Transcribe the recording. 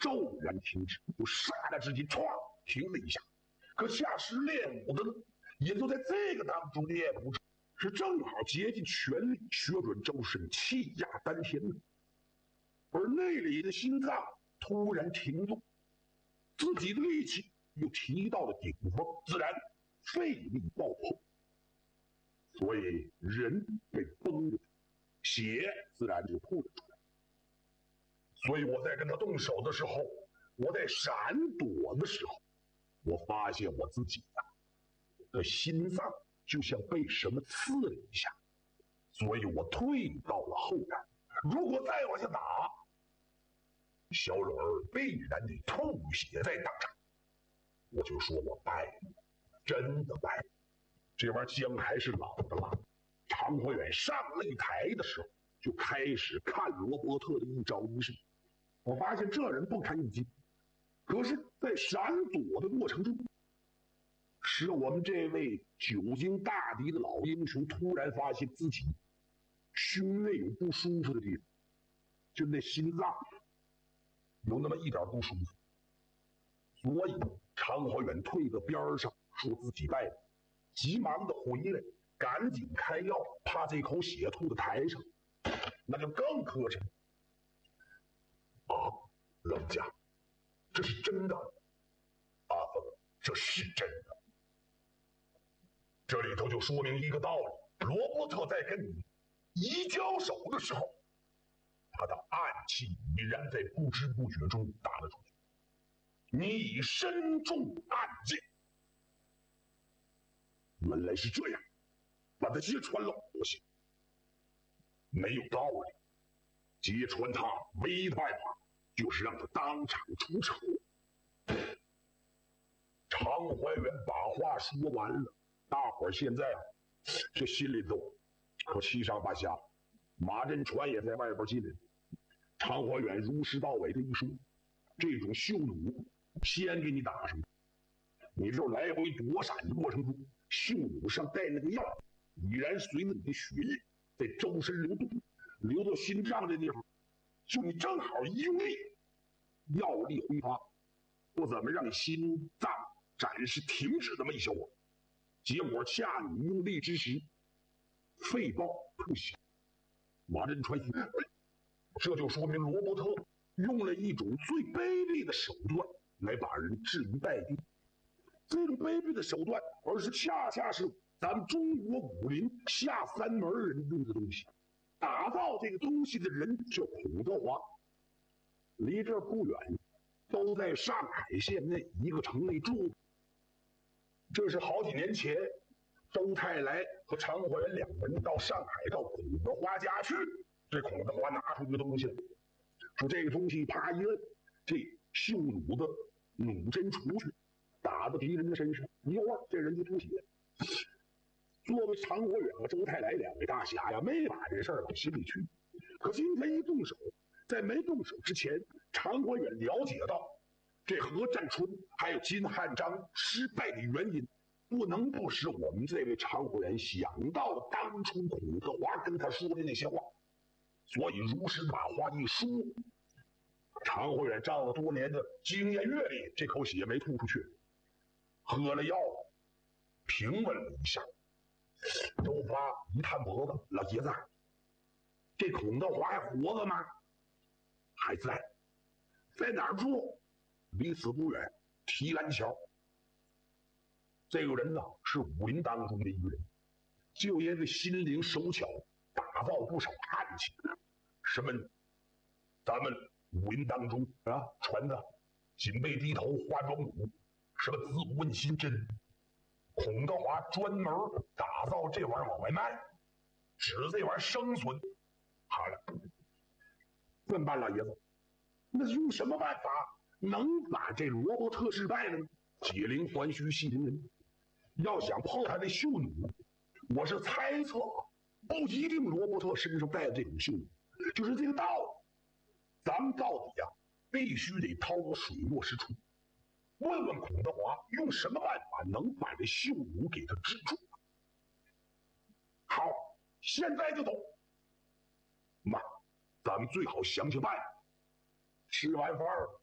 骤然停止，就刹那之间，唰停了一下。可下师练武的呢，也就在这个当中练武，是正好竭尽全力削准周身，气压丹田呢。而内里的心脏突然停动，自己的力气又提到了顶峰，自然肺力爆破，所以人被崩了，血自然就吐了出来。所以我在跟他动手的时候，我在闪躲的时候，我发现我自己的心脏就像被什么刺了一下，所以我退到了后边。如果再往下打，小蕊儿必然得吐血在当场。我就说我败了，真的败了。这玩意儿姜还是老的辣。常怀远上擂台的时候，就开始看罗伯特的一招一式。我发现这人不堪一击，可是，在闪躲的过程中，使我们这位久经大敌的老英雄突然发现自己胸内有不舒服的地方，就那心脏有那么一点不舒服，所以常怀远退到边上，说自己败了，急忙的回来，赶紧开药，怕这口血吐到台上，那就更磕碜。老家，这是真的。阿凤，这是真的。这里头就说明一个道理：罗伯特在跟你一交手的时候，他的暗器已然在不知不觉中打了出去。你已身中暗箭。原来是这样，把他揭穿了不行，没有道理。揭穿他唯一的办法就是让他当场出丑。常怀远把话说完了，大伙儿现在这心里头可七上八下。马振川也在外边进来。常怀远如实到尾的一说，这种秀弩先给你打上，你这来回躲闪的过程中，秀弩上带那个药已然随着你的血液在周身流动，流到心脏这地方，就你正好一用力，药力挥发，不怎么让你心脏暂时停止这么一小会儿，结果恰你用力之时，肺爆吐血。马振川一看，这就说明罗伯特用了一种最卑鄙的手段来把人置于败地。这种卑鄙的手段，而是恰恰是咱们中国武林下三门人用的东西。打造这个东西的人叫孔德华，离这儿不远，都在上海县内一个城内住。这是好几年前，周泰来和常怀远两个人到上海到孔德华家去，这孔德华拿出一个东西来，说这个东西啪一摁，这秀弩的弩针出去，打到敌人的身上，一会儿这人就吐血。作为常怀远和周泰来两位大侠呀，没把这事儿往心里去。可今天一动手，在没动手之前，常怀远了解到这何占春还有金汉章失败的原因，不能不使我们这位常怀远想到当初孔德华跟他说的那些话，所以如实把话一说。常怀远仗着多年的经验阅历，这口血没吐出去，喝了药，平稳了一下。周发一探脖子，老爷子，这孔德华还活着吗？还在，在哪儿住？离此不远，提篮桥。这个人呢，是武林当中的一个人，就因为心灵手巧，打造不少暗器。什么？咱们武林当中啊传的锦背低头花桩弩，什么子午问心针。孔德华专门打造这玩意儿往外卖，指这玩意儿生存。好了，这么办，老爷子，那用什么办法能把这罗伯特失败了呢？解铃还须系铃人，要想破他的秀弩，我是猜测不一定罗伯特身上带的这种秀弩，就是这个道理。咱们到底必须得掏个水落石出。问问孔德华用什么办法能把这秀弩给他制住。好，现在就走。妈，咱们最好想想办法。吃完饭